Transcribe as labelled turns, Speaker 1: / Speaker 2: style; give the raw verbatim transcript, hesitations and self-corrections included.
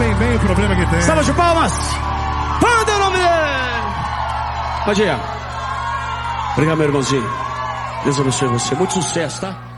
Speaker 1: sabem bem o problema que tem.
Speaker 2: Salva de palmas. Manda o nome dele. Pode ir. Obrigado, meu irmãozinho. Deus abençoe você. Muito sucesso, tá?